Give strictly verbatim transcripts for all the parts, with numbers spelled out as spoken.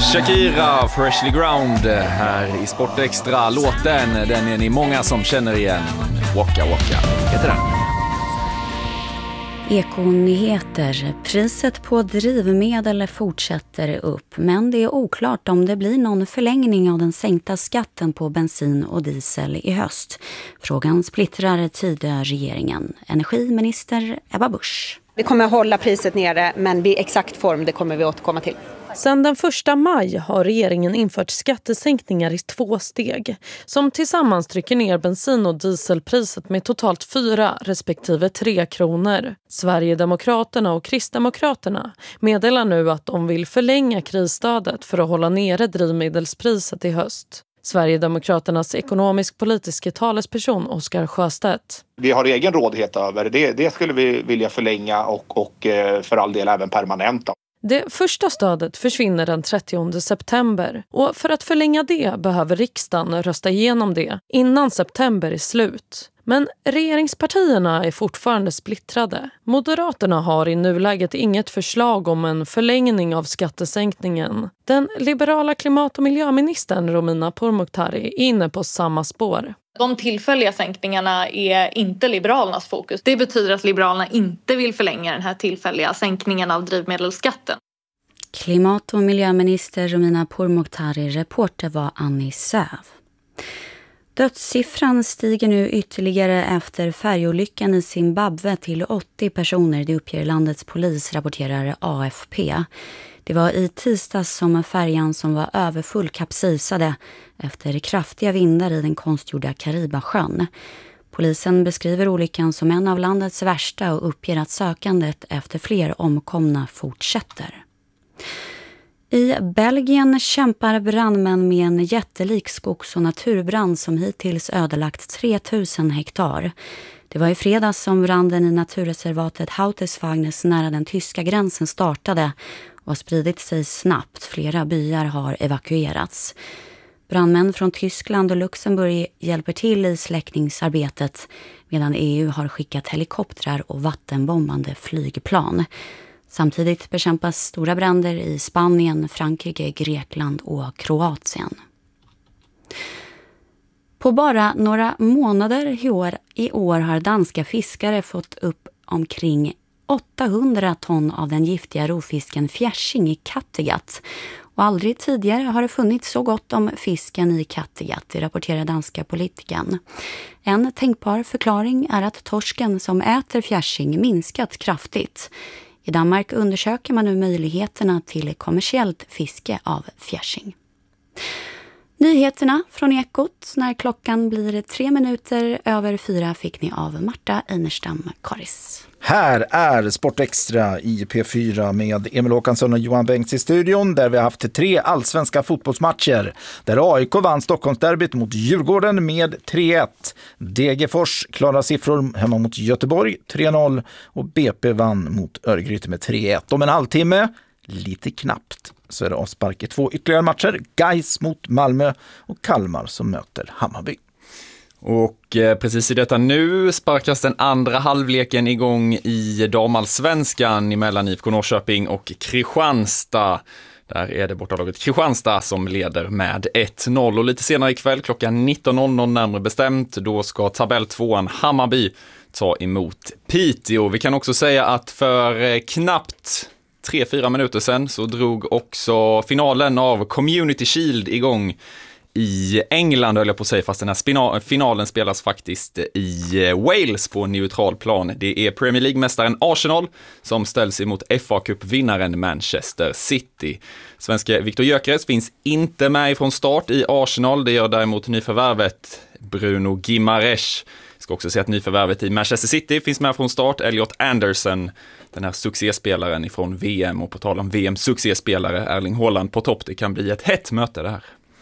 Shakira, Freshly Ground här i Sport Extra. Låten, den är ni många som känner igen. Waka Waka heter den. Ekonyheter. Priset på drivmedel fortsätter upp, men det är oklart om det blir någon förlängning av den sänkta skatten på bensin och diesel i höst. Frågan splittrar tidigare regeringen. Energiminister Ebba Busch. Vi kommer att hålla priset nere, men vid exakt form det kommer vi återkomma till. Sedan den första maj har regeringen infört skattesänkningar i två steg som tillsammans trycker ner bensin- och dieselpriset med totalt fyra respektive tre kronor. Sverigedemokraterna och Kristdemokraterna meddelar nu att de vill förlänga krisstödet för att hålla nere drivmedelspriset i höst. Sverigedemokraternas ekonomisk-politiska talesperson Oskar Sjöstedt. Vi har egen rådighet över det. Det skulle vi vilja förlänga och, och för all del även permanenta. Det första stödet försvinner den trettionde september och för att förlänga det behöver riksdagen rösta igenom det innan september är slut. Men regeringspartierna är fortfarande splittrade. Moderaterna har i nuläget inget förslag om en förlängning av skattesänkningen. Den liberala klimat- och miljöministern Romina Pourmokhtari är inne på samma spår. De tillfälliga sänkningarna är inte Liberalernas fokus. Det betyder att Liberalerna inte vill förlänga den här tillfälliga sänkningen av drivmedelsskatten. Klimat- och miljöminister Romina Pourmokhtari, reporter var Annie Söv. Dödssiffran stiger nu ytterligare efter färjolyckan i Zimbabwe till åttio personer, det uppger landets polis, rapporterar A F P. Det var i tisdags som färjan som var överfull kapsejsade efter kraftiga vindar i den konstgjorda Karibasjön. Polisen beskriver olyckan som en av landets värsta och uppger att sökandet efter fler omkomna fortsätter. I Belgien kämpar brandmän med en jättelik skogs- och naturbrand som hittills ödelagt tre tusen hektar. Det var i fredags som branden i naturreservatet Houtesvagnes nära den tyska gränsen startade och har spridit sig snabbt. Flera byar har evakuerats. Brandmän från Tyskland och Luxemburg hjälper till i släckningsarbetet medan E U har skickat helikoptrar och vattenbombande flygplan. Samtidigt bekämpas stora bränder i Spanien, Frankrike, Grekland och Kroatien. På bara några månader i år, i år har danska fiskare fått upp omkring åttahundra ton av den giftiga rovfisken fjärsing i Kattegatt. Och aldrig tidigare har det funnits så gott om fisken i Kattegatt, det rapporterar danska politiken. En tänkbar förklaring är att torsken som äter fjärsing minskat kraftigt. I Danmark undersöker man nu möjligheterna till kommersiellt fiske av fjärsing. Nyheterna från Ekot när klockan blir tre minuter över fyra fick ni av Marta Einerstam Karis. Här är Sport Extra i P fyra med Emil Håkansson och Johan Bengts i studion där vi har haft tre allsvenska fotbollsmatcher. Där A I K vann Stockholmsderbyt mot Djurgården med tre ett. Degerfors klara siffror hemma mot Göteborg tre noll och B P vann mot Örgryte med tre ett. Om en halvtimme, lite knappt, så är det avspark i två ytterligare matcher. Gais mot Malmö och Kalmar som möter Hammarby. Och eh, precis i detta nu sparkas den andra halvleken igång i damallsvenskan emellan I F K Norrköping och Kristianstad. Där är det bortalaget Kristianstad som leder med ett noll. Och lite senare ikväll klockan nitton noll noll närmare bestämt, då ska tabelltvåan Hammarby ta emot Piteå. Vi kan också säga att för eh, knappt tre fyra minuter sedan så drog också finalen av Community Shield igång i England, höll jag på att säga, fast den här spina- finalen spelas faktiskt i Wales på neutral plan. Det är Premier League-mästaren Arsenal som ställs emot F A Cup-vinnaren Manchester City. Svenska Viktor Gyökeres finns inte med från start i Arsenal, det gör däremot nyförvärvet Bruno Guimaraes. Jag ska också säga att nyförvärvet i Manchester City finns med från start, Elliot Anderson, den här succéspelaren ifrån V M, och på tal om V M-succéspelare Erling Haaland på topp. Det kan bli ett hett möte det här.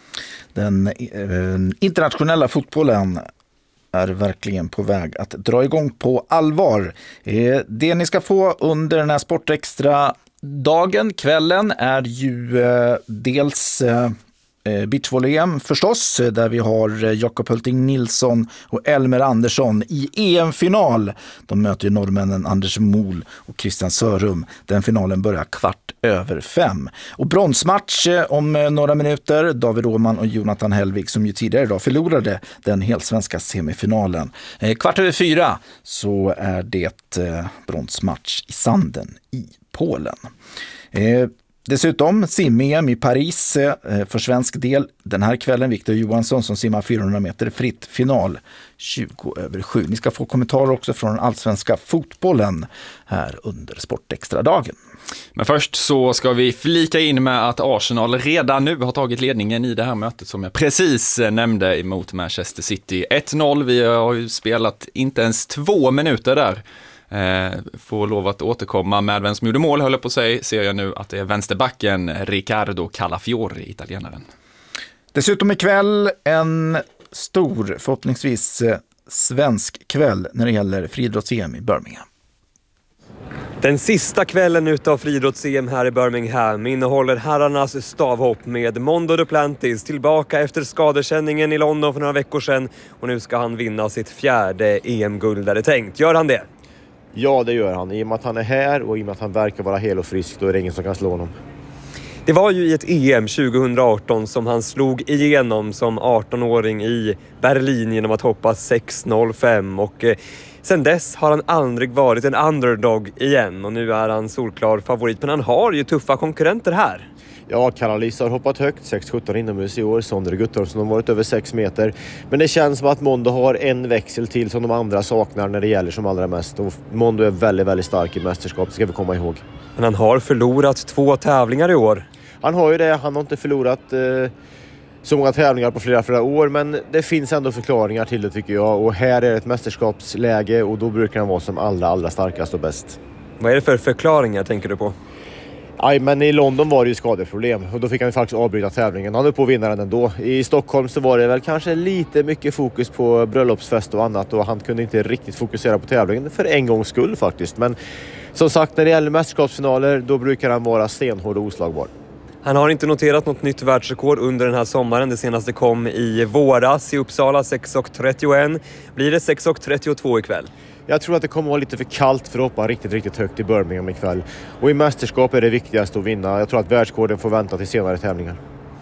Den eh, internationella fotbollen är verkligen på väg att dra igång på allvar. Eh, det ni ska få under den här Sportextra dagen, kvällen, är ju eh, dels eh, beachvolley-E M förstås, där vi har Jakob Hulting Nilsson och Elmer Andersson i E M-final. De möter ju norrmännen Anders Mol och Christian Sörum. Den finalen börjar kvart över fem. Och bronsmatch om några minuter. David Åhman och Jonathan Hellvig som ju tidigare idag förlorade den helsvenska semifinalen. Eh, kvart över fyra så är det eh, bronsmatch i Sanden i Polen. Eh, Dessutom sim-E M i Paris eh, för svensk del den här kvällen. Viktor Johansson som simmar fyrahundra meter fritt, final tjugo över sju. Ni ska få kommentarer också från allsvenska fotbollen här under Sportextra-dagen. Men först så ska vi flika in med att Arsenal redan nu har tagit ledningen i det här mötet som jag precis nämnde emot Manchester City. ett noll, vi har ju spelat inte ens två minuter där. Eh, får lov att återkomma med vem som gjorde mål, höll på sig, ser jag nu att det är vänsterbacken Riccardo Calafiori, italienaren. Dessutom ikväll en stor, förhoppningsvis svensk kväll när det gäller friidrotts-E M i Birmingham. Den sista kvällen utav friidrotts-E M här i Birmingham innehåller herrarnas stavhopp med Mondo Duplantis tillbaka efter skadekänningen i London för några veckor sedan, och nu ska han vinna sitt fjärde E M-guld där det tänkt. Gör han det? Ja, det gör han. I och med att han är här och i och med att han verkar vara hel och frisk, då är det ingen som kan slå honom. Det var ju i ett E M tjugohundraarton som han slog igenom som arton-åring i Berlin genom att hoppa sex noll fem, och eh, sen dess har han aldrig varit en underdog igen, och nu är han solklar favorit, men han har ju tuffa konkurrenter här. Ja, Karalis har hoppat högt, sex sjutton inomhus i år. Sondre Guttormsson har varit över sex meter. Men det känns som att Mondo har en växel till som de andra saknar när det gäller som allra mest. Och Mondo är väldigt, väldigt stark i mästerskap, det ska vi komma ihåg. Men han har förlorat två tävlingar i år. Han har ju det, han har inte förlorat eh, så många tävlingar på flera, flera år. Men det finns ändå förklaringar till det tycker jag. Och här är det ett mästerskapsläge och då brukar han vara som allra, allra starkast och bäst. Vad är det för förklaringar tänker du på? Aj, men i London var det ju skadeproblem och då fick han faktiskt avbryta tävlingen. Han höll på att vinna den ändå. I Stockholm så var det väl kanske lite mycket fokus på bröllopsfest och annat och han kunde inte riktigt fokusera på tävlingen för en gångs skull faktiskt. Men som sagt, när det gäller mästerskapsfinaler då brukar han vara stenhård och oslagbar. Han har inte noterat något nytt världsrekord under den här sommaren. Det senaste kom i våras i Uppsala, sex trettioett. Blir det sex trettiotvå ikväll? Jag tror att det kommer att vara lite för kallt för att hoppa riktigt, riktigt högt i Birmingham ikväll. Och i mästerskap är det viktigast att vinna. Jag tror att världsrekorden får vänta till senare tävlingar.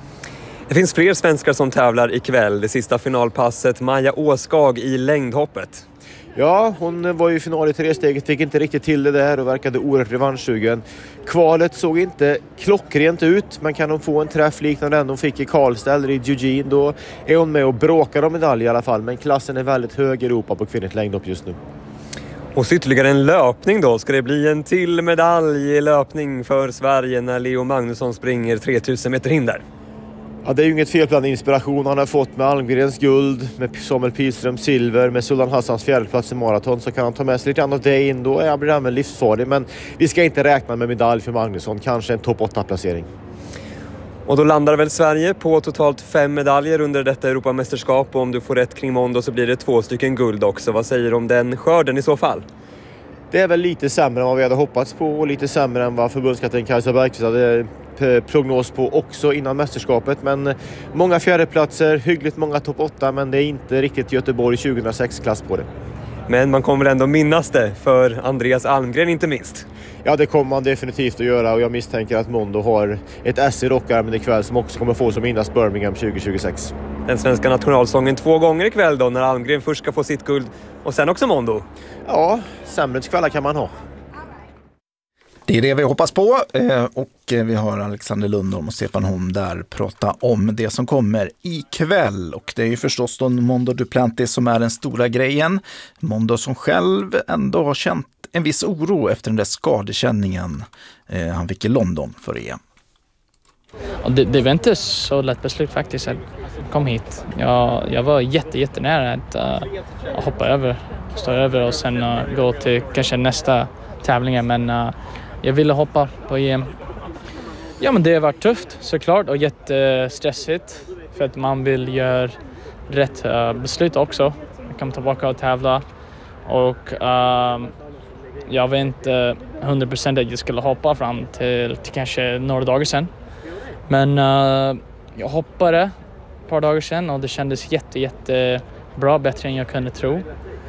Det finns fler svenskar som tävlar ikväll. Det sista finalpasset, Maja Åskag i längdhoppet. Ja, hon var ju i final i tresteget, fick inte riktigt till det där och verkade oerhört revanschsugen. Kvalet såg inte klockrent ut, men kan hon få en träff liknande den hon fick i Karlstad eller i Eugene, då är hon med och bråkar om medalj i alla fall. Men klassen är väldigt hög i Europa på kvinnligt längdhopp just nu. Och så ytterligare en löpning då. Ska det bli en till medalj i löpning för Sverige när Leo Magnusson springer tre tusen meter hinder? Ja, det är ju inget fel på den inspiration han har fått med Almgrens guld, med Samuel Pilström silver, med Sultan Hassans fjärdeplats i maraton, så kan han ta med sig lite annat det in. Då är han blir han väl livsfarlig, men vi ska inte räkna med medalj för Magnusson, kanske en topp åtta placering. Och då landar väl Sverige på totalt fem medaljer under detta Europamästerskap, och om du får rätt kring Mondo så blir det två stycken guld också. Vad säger du om den skörden i så fall? Det är väl lite sämre än vad vi hade hoppats på och lite sämre än vad förbundskapten Kajsa Bergqvist hade prognos på också innan mästerskapet. Men många fjärdeplatser, hyggligt många topp åtta, men det är inte riktigt Göteborg tjugohundrasex-klass på det. Men man kommer väl ändå minnas det för Andreas Almgren inte minst. Ja, det kommer man definitivt att göra, och jag misstänker att Mondo har ett S i rockarmen ikväll som också kommer få som minnas Birmingham tjugohundratjugosex. Den svenska nationalsången två gånger ikväll då, när Almgren först ska få sitt guld och sen också Mondo. Ja, sämrets kvällar kan man ha. Det är det vi hoppas på, och vi har Alexander Lundholm och Stefan Holm där prata om det som kommer ikväll. Och det är ju förstås då Mondo Duplantis som är den stora grejen. Mondo som själv ändå har känt en viss oro efter den där skadekänningen han fick i London för E M. Det, det var inte så lätt beslut faktiskt att kom hit. Jag, jag var jätte, jättenära att uh, hoppa över, stå över och sen uh, gå till kanske nästa tävling, men uh, jag ville hoppa på E M. Ja, men det har varit tufft såklart och jättestressigt för att man vill göra rätt uh, beslut också. Jag kan tillbaka och tävla och uh, jag var inte hundra procent att jag skulle hoppa fram till, till kanske några dagar sedan. Men uh, jag hoppade ett par dagar sedan och det kändes jätte, jätte bra, bättre än jag kunde tro.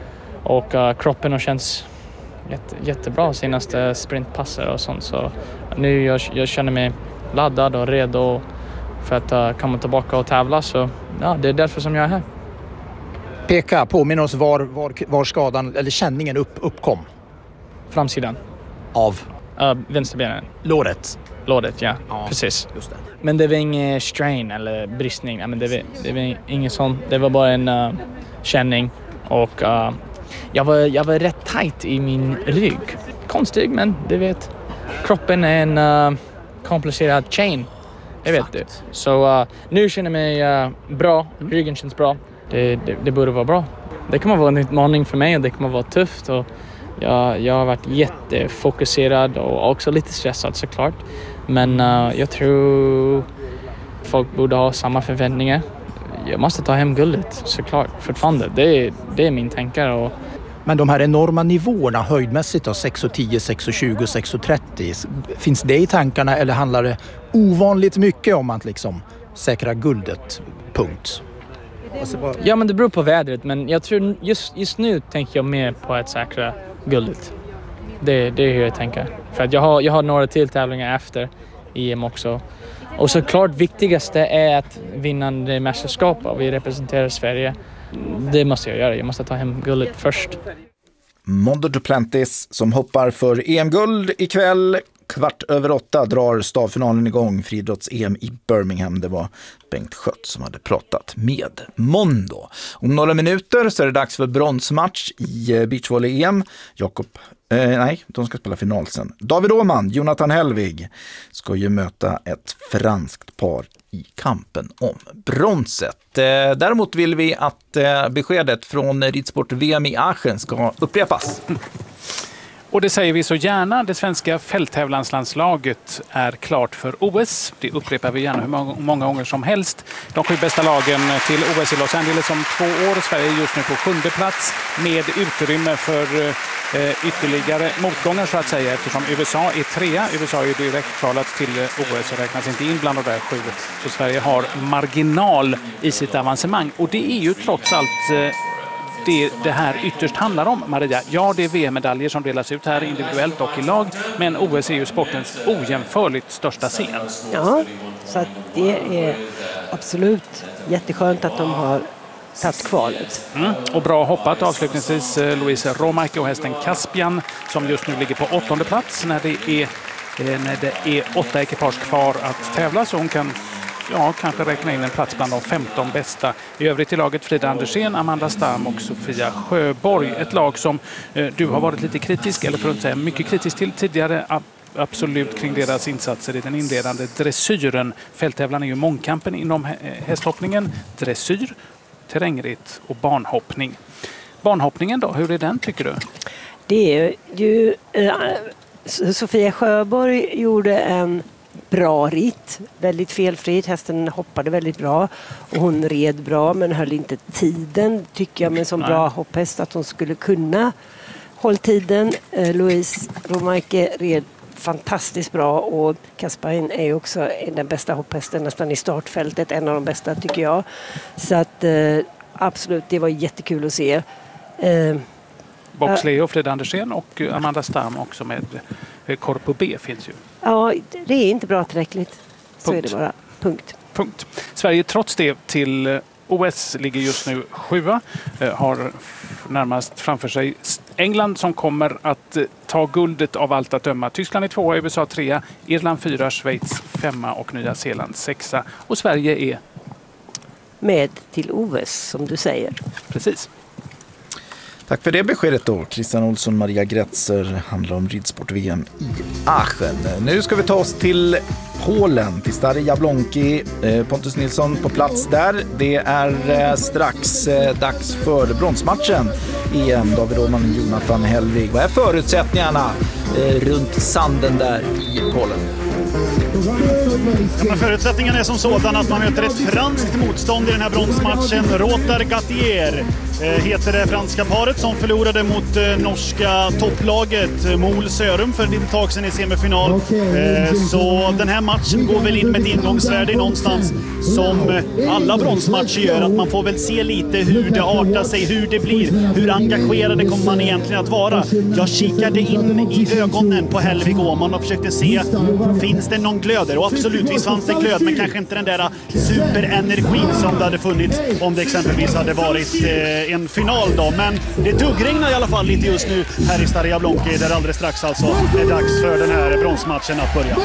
Och uh, kroppen har känts jätte, jättebra senaste sprintpasser och sånt. Så nu jag, jag känner mig laddad och redo för att uh, komma tillbaka och tävla. Så ja, det är därför som jag är här. Peka, påminna oss var, var, var skadan eller känningen upp, uppkom. Framsidan. Av? Uh, vänsterbenen. Låret? Låret, ja. ja precis. Just det. Men det var ingen strain eller bristning. Ja, men det, var, det var ingen sån. Det var bara en uh, känning. Och uh, jag, var, jag var rätt tight i min rygg. Konstigt, men det vet. Kroppen är en uh, komplicerad chain. Det vet du. Så uh, nu känner jag mig uh, bra. Ryggen känns bra. Det, det, det borde vara bra. Det kommer vara en utmaning för mig och det kommer vara tufft. Och jag, jag har varit jättefokuserad och också lite stressad såklart. Men uh, jag tror folk borde ha samma förväntningar. Jag måste ta hem guldet såklart fortfarande. Det är, det är min tankar. Och... Men de här enorma nivåerna höjdmässigt då, sex tio, sex tjugo, sex trettio. Finns det i tankarna eller handlar det ovanligt mycket om att liksom säkra guldet? Punkt. Ja, men det beror på vädret. Men jag tror just, just nu tänker jag mer på att säkra guldet. Det, det är hur jag tänker. För att jag har, jag har några till tävlingar efter E M också. Och såklart viktigaste är att vinna det mästerskapet. Vi representerar Sverige. Det måste jag göra. Jag måste ta hem guldet först. Mondo Duplantis som hoppar för E M-guld ikväll. Kvart över åtta drar stavfinalen igång. Friidrotts-E M i Birmingham. Det var Bengt Schött som hade pratat med Mondo. Om några minuter så är det dags för bronsmatch i beachvolley-E M. Jakob, eh, nej, de ska spela final sen. David Åhman, Jonathan Hellvig ska ju möta ett franskt par i kampen om bronset. Eh, däremot vill vi att eh, beskedet från ridsport-V M i Aachen ska upprepas. Och det säger vi så gärna. Det svenska fälttävlanslandslaget är klart för O S. Det upprepar vi gärna hur många gånger som helst. De sju bästa lagen till O S i Los Angeles om två år. Sverige är just nu på sjunde plats med utrymme för eh, ytterligare motgångar så att säga. Eftersom U S A är trea. U S A är ju direkt kvalat till O S och räknas inte in bland de där sju. Så Sverige har marginal i sitt avancemang. Och det är ju trots allt... Eh, Det, det här ytterst handlar om, Maria. Ja, det är V M-medaljer som delas ut här individuellt och i lag, men O S är ju sportens ojämförligt största scen. Ja, så att det är absolut jätteskönt att de har tagit kvalet. Mm. Och bra hoppat avslutningsvis Louise Romark och hästen Caspian som just nu ligger på åttonde plats när det är, när det är åtta ekipage kvar att tävla, så hon kan ja, kanske räkna in en plats bland de femton bästa. I övrigt i laget Frida Andersén, Amanda Stam och Sofia Sjöborg. Ett lag som eh, du har varit lite kritisk, eller för att säga mycket kritisk till tidigare, ab- absolut kring deras insatser i den inledande dressyren. Fälttävlan är ju mångkampen inom hästhoppningen, dressyr, terrängritt och banhoppning. Banhoppningen då, hur är den tycker du? Det är ju... Eh, Sofia Sjöborg gjorde en bra ritt, väldigt felfritt. Hästen hoppade väldigt bra och hon red bra men höll inte tiden, tycker jag, med som bra hopphäst att hon skulle kunna hålla tiden. Eh, Louise Romarke red fantastiskt bra och Kasparin är ju också den bästa hopphästen nästan i startfältet, en av de bästa tycker jag. Så att eh, absolut, det var jättekul att se. Eh, Box Leo, Frida Andersén och Amanda Stam också med Corpo B finns ju. Ja, det är inte bra tillräckligt. Så Punkt. är det bara. Punkt. Punkt. Sverige trots det till O S ligger just nu sjua. Har närmast framför sig England som kommer att ta guldet av allt att döma. Tyskland är tvåa, U S A trea, Irland fyra, Schweiz femma och Nya Zeeland sexa. Och Sverige är med till O S som du säger. Precis. Tack för det beskedet då. Christian Olsson, Maria Gretzer, handlar om ridsport-V M i Aachen. Nu ska vi ta oss till Polen, till Stary Jablonki. Pontus Nilsson på plats där. Det är strax dags för bronsmatchen i E M. David Åhman, Jonathan Hellvig. Vad är förutsättningarna runt sanden där i Polen? Ja, förutsättningen är som sådan att man möter ett franskt motstånd i den här bronsmatchen. Rotar Gattier. heter det franska paret som förlorade mot norska topplaget Mol Sørum för ett tag sedan i semifinal. Så den här matchen går väl in med ett ingångsvärde någonstans som alla bronsmatcher gör, att man får väl se lite hur det artar sig, hur det blir, hur engagerade kommer man egentligen att vara. Jag kikade in i ögonen på Helvig Åhman och försökte se, finns det någon glöd? Och absolut, visst fanns det glöd, men kanske inte den där superenergin som det hade funnits om det exempelvis hade varit eh, en final då. Men det tuggregnar i alla fall lite just nu här i Stare Jablonki, där alldeles strax alltså är dags för den här bronsmatchen att börja.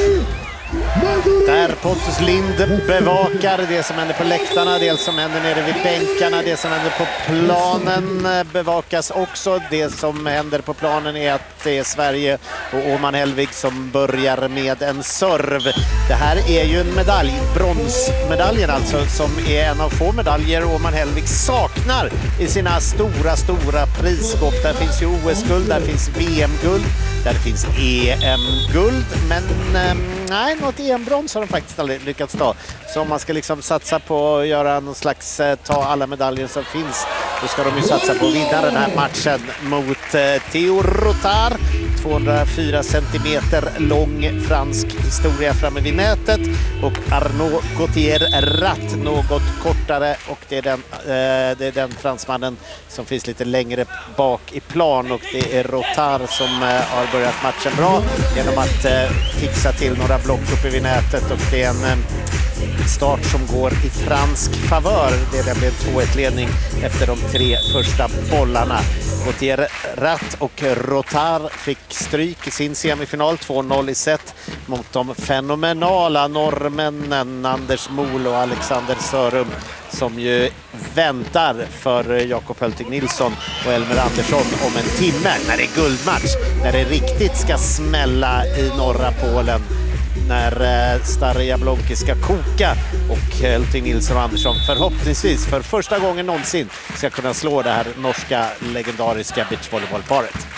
Där Pontus Lind bevakar det som händer på läktarna, det som händer nere vid bänkarna, det som händer på planen bevakas också. Det som händer på planen är att det är Sverige och Åhman Helvig som börjar med en serv. Det här är ju en medalj, bronsmedaljen alltså, som är en av få medaljer Åhman Helvig saknar i sina stora, stora prisskåp. Där finns ju O S-guld, där finns V M-guld, där finns E M-guld, men eh, nej, något E M-brons har de faktiskt aldrig lyckats ta. Så om man ska liksom satsa på att göra någon slags, eh, ta alla medaljer som finns, då ska de ju satsa på att vinna den här matchen mot eh, Theo Rotard. tvåhundrafyra centimeter lång fransk historia framme vid nätet, och Arnaud Gauthier Rat något kortare, och det är den, eh, det är den fransmannen som finns lite längre bak i plan, och det är Rotard som eh, har börjat matchen bra genom att eh, fixa till några block uppe vid nätet, och det är en eh, start som går i fransk favör. Det där blev två ett ledning efter de tre första bollarna. Gauthier Rat och Rotard fick stryk i sin semifinal, två noll i set mot de fenomenala norrmännen Anders Mol och Alexander Sørum, som ju väntar för Jakob Hölting Nilsson och Elmer Andersson om en timme när det är guldmatch, när det riktigt ska smälla i norra Polen, när Stare Jablonki ska koka och Hölting Nilsson och Andersson förhoppningsvis för första gången någonsin ska kunna slå det här norska legendariska beachvolleybollparet.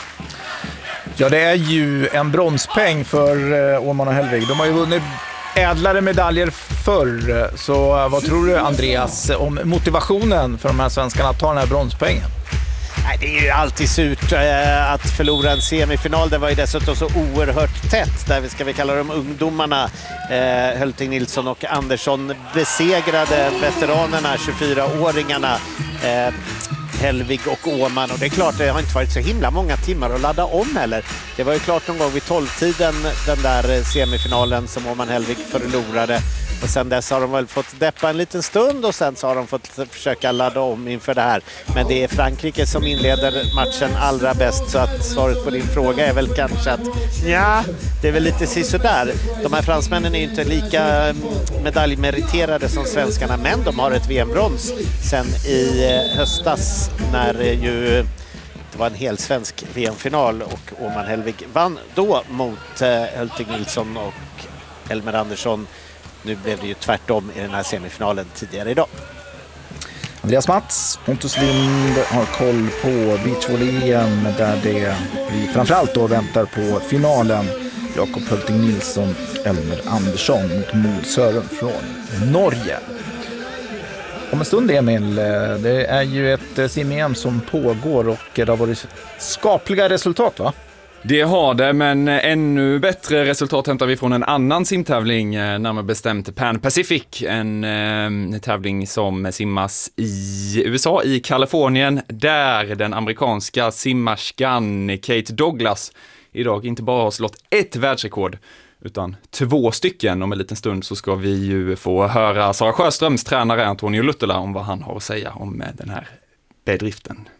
Ja, det är ju en bronspeng för Åhman och Helvig. De har ju vunnit ädlare medaljer förr. Så vad tror du, Andreas, om motivationen för de här svenskarna att ta den här bronspengen? Nej, det är ju alltid surt äh, att förlora en semifinal. Det var ju dessutom så oerhört tätt. Där vi ska vi kalla dem ungdomarna. Äh, Hölting Nilsson och Andersson besegrade veteranerna, tjugofyraåringarna. Äh, Helvig och Åhman, och det är klart, det har inte varit så himla många timmar att ladda om heller. Det var ju klart någon gång vid tolvtiden, den där semifinalen som Åhman Helvig förlorade, och sen dess har de väl fått deppa en liten stund, och sen så har de fått försöka ladda om inför det här. Men det är Frankrike som inleder matchen allra bäst, så att svaret på din fråga är väl kanske att ja, det är väl lite sisådär. De här fransmännen är ju inte lika medaljmeriterade som svenskarna, men de har ett V M-brons sen i höstas, när ju det var en hel svensk V M-final och Åhman Helvig vann då mot eh, Hölting Nilsson och Elmer Andersson. Nu blev det ju tvärtom i den här semifinalen tidigare idag. Andreas Mats, Pontus Lind har koll på beachvolley-em, där det vi framförallt då väntar på finalen. Jakob Hölting Nilsson, Elmer Andersson mot Mol Sørum från Norge. Om en stund, Emil, det är ju ett sim-E M som pågår och det har varit skapliga resultat, va? Det har det, men ännu bättre resultat hämtar vi från en annan simtävling, närmare bestämt Pan Pacific, en eh, tävling som simmas i U S A, i Kalifornien, där den amerikanska simmarskan Kate Douglas idag inte bara har slått ett världsrekord, utan två stycken. Om en liten stund så ska vi ju få höra Sara Sjöströms tränare Antonio Luttula om vad han har att säga om den här bedriften.